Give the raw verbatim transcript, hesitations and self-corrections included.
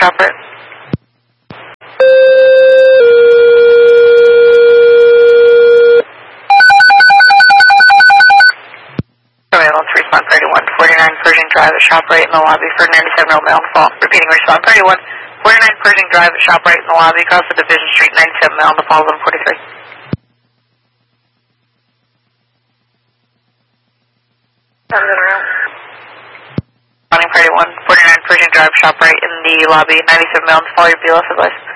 shop right. Surveillance, respond party one forty-nine Pershing Drive at shop right in the lobby for ninety-seven Old Mountain Fall. Repeating, respond party one forty-nine Pershing Drive at shop right in the lobby across the Division Street, ninety-seven Mountain Fall, eleven forty-three. Responding party one forty-nine Pershing Drive, shop right in the lobby, ninety-seven Mountain Fall, your B L S advice.